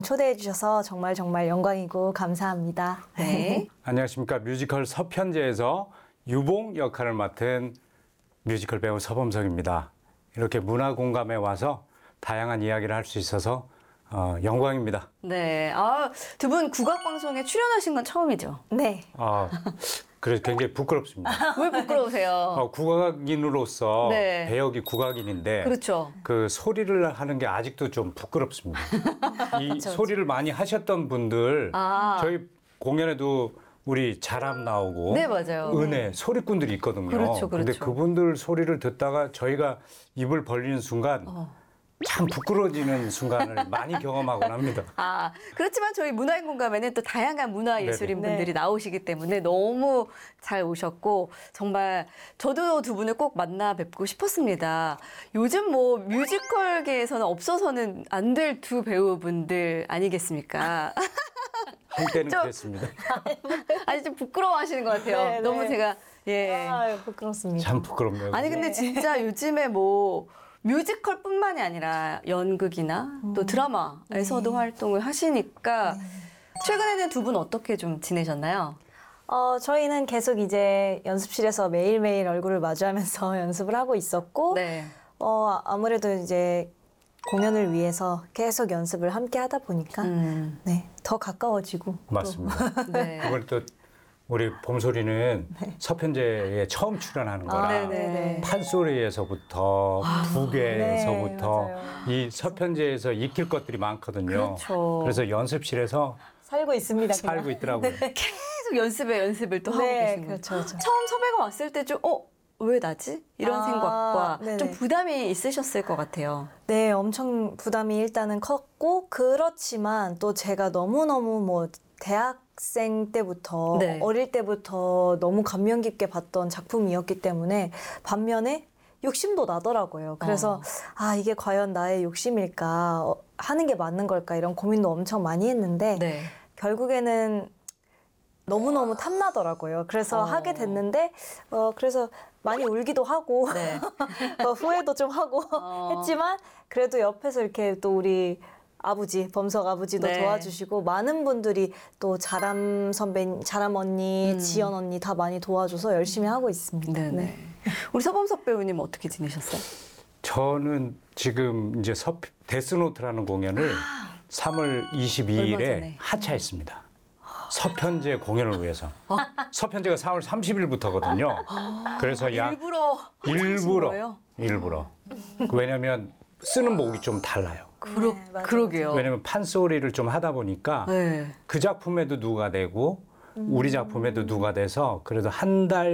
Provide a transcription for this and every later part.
초대해 주셔서 정말 영광이고 감사합니다. 네. 안녕하십니까. 뮤지컬 서편제에서 유봉 역할을 맡은 뮤지컬 배우 서범석입니다. 이렇게 문화 공감에 와서 다양한 이야기를 할 수 있어서 영광입니다. 네. 두 분 국악방송에 출연하신 건 처음이죠? 네. 그래서 굉장히 부끄럽습니다. 왜 부끄러우세요? 국악인으로서 네. 배역이 국악인인데 그렇죠. 그 소리를 하는 게 아직도 좀 부끄럽습니다. 이 소리를 많이 하셨던 분들 저희 공연에도 우리 자람 나오고 네, 맞아요. 은혜 소리꾼들이 있거든요. 그렇죠, 근데 그렇죠. 그분들 소리를 듣다가 저희가 입을 벌리는 순간 참 부끄러워지는 순간을 많이 경험하곤 합니다. 그렇지만 저희 문화인 공감에는 또 다양한 문화예술인 네네. 분들이 나오시기 때문에 너무 잘 오셨고 정말 저도 두 분을 꼭 만나 뵙고 싶었습니다. 요즘 뭐 뮤지컬계에서는 없어서는 안 될 두 배우분들 아니겠습니까? 한때는 좀- 그랬습니다. 아니 좀 부끄러워하시는 것 같아요. 네, 너무 네. 제가 부끄럽습니다. 참 부끄럽네요. 아니 근데 진짜 요즘에 뭐 뮤지컬뿐만이 아니라 연극이나 또 드라마에서도 활동을 하시니까 최근에는 두 분 어떻게 좀 지내셨나요? 저희는 계속 이제 연습실에서 매일매일 얼굴을 마주하면서 연습을 하고 있었고, 네. 아무래도 이제 공연을 위해서 계속 연습을 함께 하다 보니까, 네, 더 가까워지고. 맞습니다. 네. 그걸 또 우리 봄소리는 서편제에 처음 출연하는 거라 네네네. 판소리에서부터 부계에서부터 네, 맞아요. 이 서편제에서 익힐 것들이 많거든요. 그렇죠. 그래서 연습실에서 살고 있습니다. 그냥. 살고 있더라고요. 계속 연습을 또 하고 네, 계신 거예요. 그렇죠. 처음 섭외가 왔을 때 좀 왜 나지? 이런 생각과 네네. 좀 부담이 있으셨을 것 같아요. 네, 엄청 부담이 일단은 컸고, 그렇지만 또 제가 너무너무 뭐 대학생 때부터, 네. 어릴 때부터 너무 감명 깊게 봤던 작품이었기 때문에 반면에 욕심도 나더라고요. 그래서 이게 과연 나의 욕심일까? 하는 게 맞는 걸까? 이런 고민도 엄청 많이 했는데 네. 결국에는 너무너무 탐나더라고요. 그래서 하게 됐는데 그래서 많이 울기도 하고 네. 후회도 좀 하고 했지만 그래도 옆에서 이렇게 또 우리 아버지, 범석 아버지도 네. 도와주시고 많은 분들이 또 자람 선배, 자람 언니, 지연 언니 다 많이 도와줘서 열심히 하고 있습니다. 네네. 우리 서범석 배우님 어떻게 지내셨어요? 저는 지금 이제 데스노트라는 공연을 3월 얼마 22일에 전에. 하차했습니다. 서편제 공연을 위해서. 서편제가 4월 30일부터거든요. 그래서 일부러 거예요? 일부러. 왜냐면 쓰는 곡이 좀 달라요. 그러게요. 왜냐면 판소리를 좀 하다 보니까 네. 그 작품에도 누가 되고 우리 작품에도 누가 돼서 그래도 한 달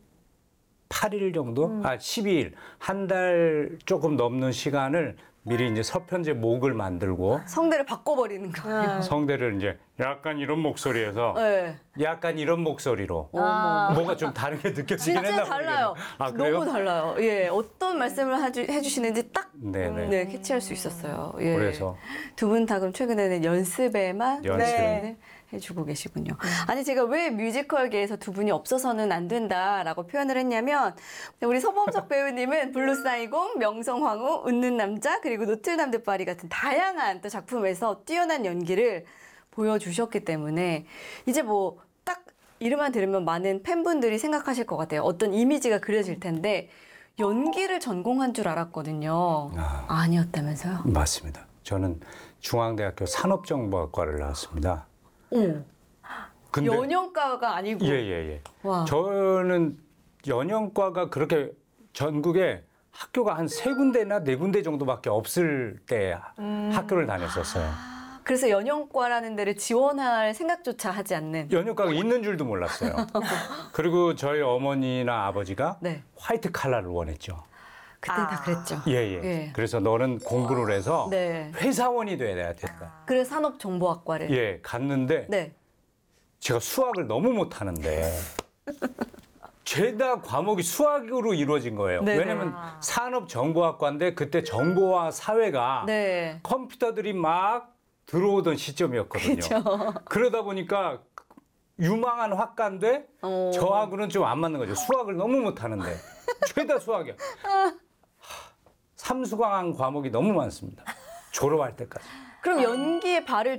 18일 정도? 12일. 한 달 조금 넘는 시간을 미리 이제 서편제 목을 만들고 성대를 바꿔버리는 거예요. 성대를 이제 약간 이런 목소리에서 네. 약간 이런 목소리로 뭐가 좀 다르게 느껴지긴 진짜 했나 달라요. 모르겠네요. 그래요? 너무 달라요. 예, 어떤 말씀을 해주시는지 딱 네네. 네, 캐치할 수 있었어요. 예. 그래서 두 분 다 그럼 최근에는 연습에만 연습. 네, 해주고 계시군요. 아니 제가 왜 뮤지컬계에서 두 분이 없어서는 안 된다라고 표현을 했냐면 우리 서범석 배우님은 블루사이공, 명성황후, 웃는 남자 그리고 노틀담드파리 같은 다양한 또 작품에서 뛰어난 연기를 보여주셨기 때문에 이제 뭐 딱 이름만 들으면 많은 팬분들이 생각하실 것 같아요. 어떤 이미지가 그려질 텐데 연기를 전공한 줄 알았거든요. 아니었다면서요? 맞습니다. 저는 중앙대학교 산업정보학과를 나왔습니다. 오. 근데 연영과가 아니고. 예. 와. 저는 연영과가 그렇게 전국에 학교가 한 3군데나 4군데 정도밖에 없을 때 학교를 다녔었어요. 그래서 연영과라는 데를 지원할 생각조차 하지 않는. 연영과가 있는 줄도 몰랐어요. 그리고 저희 어머니나 아버지가 네. 화이트 칼라를 원했죠. 그땐 다 그랬죠. 예. 예. 그래서 너는 공부를 해서 네. 회사원이 돼야 된다. 그래서 산업정보학과를. 예, 갔는데 네. 제가 수학을 너무 못하는데 죄다 과목이 수학으로 이루어진 거예요. 네네. 왜냐면 산업정보학과인데 그때 정보와 사회가 네. 컴퓨터들이 막 들어오던 시점이었거든요. 그쵸. 그러다 보니까 유망한 학과인데 저하고는 좀 안 맞는 거죠. 수학을 너무 못하는데 죄다 수학이야. 삼수강한 과목이 너무 많습니다. 졸업할 때까지. 그럼 연기에 발을